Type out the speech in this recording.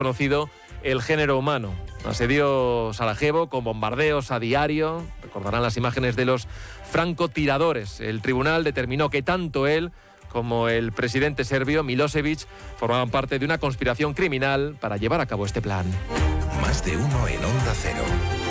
conocido el género humano. Asedió Sarajevo con bombardeos a diario. Recordarán las imágenes de los francotiradores. El tribunal determinó que tanto él como el presidente serbio Milosevic formaban parte de una conspiración criminal para llevar a cabo este plan. Más de uno en Onda Cero.